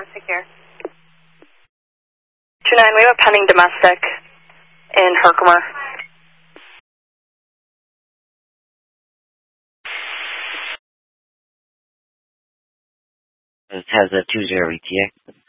take care. 29, we have a pending domestic in Herkimer. It has a 20 ETA.